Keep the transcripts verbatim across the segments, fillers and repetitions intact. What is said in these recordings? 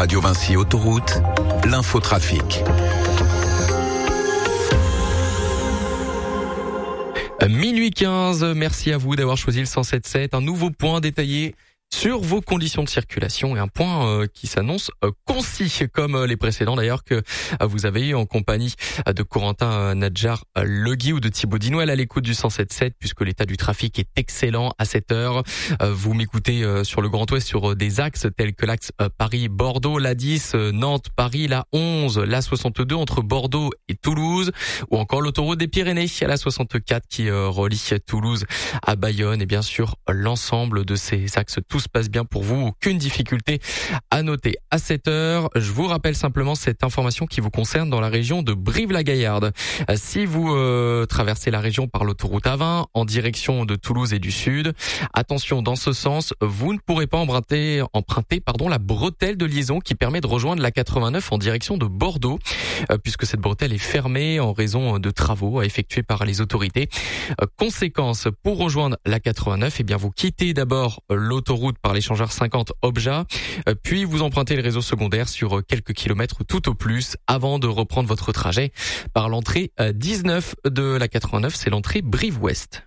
Radio Vinci Autoroute, l'infotrafic. Minuit quinze, merci à vous d'avoir choisi le cent sept sept. Un nouveau point détaillé sur vos conditions de circulation et un point euh, qui s'annonce euh, concis comme euh, les précédents d'ailleurs que euh, vous avez eu en compagnie euh, de Corentin euh, Nadjar euh, Legui ou de Thibaut Dinouel à l'écoute du cent sept sept puisque l'état du trafic est excellent à cette heure. Euh, vous m'écoutez euh, sur le Grand Ouest sur euh, des axes tels que l'axe euh, Paris-Bordeaux, l'A dix, euh, Nantes-Paris, l'A onze, l'A soixante-deux entre Bordeaux et Toulouse ou encore l'autoroute des Pyrénées à l'A soixante-quatre qui euh, relie Toulouse à Bayonne et bien sûr l'ensemble de ces axes tous se passe bien pour vous, aucune difficulté à noter. À cette heure, je vous rappelle simplement cette information qui vous concerne dans la région de Brive-la-Gaillarde. Si vous euh, traversez la région par l'autoroute A vingt en direction de Toulouse et du Sud, attention dans ce sens, vous ne pourrez pas emprunter, emprunter pardon, la bretelle de liaison qui permet de rejoindre la quatre-vingt-neuf en direction de Bordeaux, euh, puisque cette bretelle est fermée en raison de travaux effectués par les autorités. Euh, conséquence, pour rejoindre la quatre-vingt-neuf, eh bien vous quittez d'abord l'autoroute par l'échangeur cinquante Obja, puis vous empruntez le réseau secondaire sur quelques kilomètres tout au plus avant de reprendre votre trajet par l'entrée dix-neuf de la quatre-vingt-neuf, c'est l'entrée Brive-Ouest.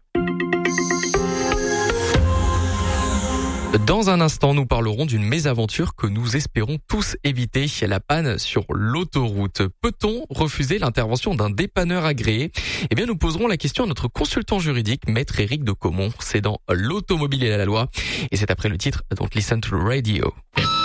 Dans un instant, nous parlerons d'une mésaventure que nous espérons tous éviter, la panne sur l'autoroute. Peut-on refuser l'intervention d'un dépanneur agréé ? Eh bien, nous poserons la question à notre consultant juridique, maître Éric de Caumont. C'est dans L'Automobile et la loi. Et c'est après le titre, donc Listen to the Radio.